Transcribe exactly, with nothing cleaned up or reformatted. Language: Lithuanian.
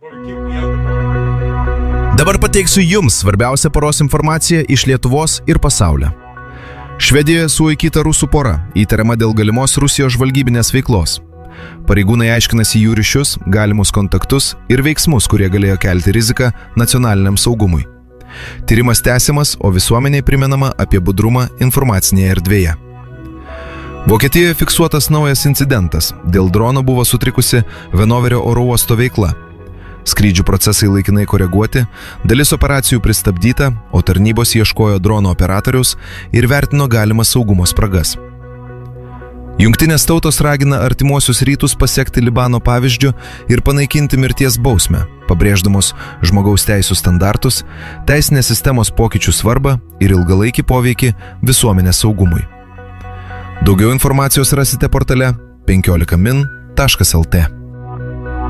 Dabar pateiksiu Jums svarbiausią paros informaciją iš Lietuvos ir pasaulio. Švedijoje sulaikyta rusų pora, įtariama dėl galimos Rusijos žvalgybinės veiklos. Pareigūnai aiškinasi jų ryšius, galimus kontaktus ir veiksmus, kurie galėjo kelti riziką nacionaliniam saugumui. Tyrimas tęsiamas, o visuomeniai primenama apie budrumą informacinėje erdvėje. Vokietijoje fiksuotas naujas incidentas. Dėl drono buvo sutrikusi Venoverio oro uosto veikla. Skrydžių procesai laikinai koreguoti, dalis operacijų pristabdyta, o tarnybos ieškojo drono operatoriaus ir vertino galimas saugumo spragas. Jungtinės tautos ragina artimuosius rytus pasiekti Libano pavyzdžiu ir panaikinti mirties bausmę, pabrėždamos žmogaus teisų standartus, teisinės sistemos pokyčių svarbą ir ilgalaikį poveikį visuomenės saugumui. Daugiau informacijos rasite portale penkiolika min taškas lt.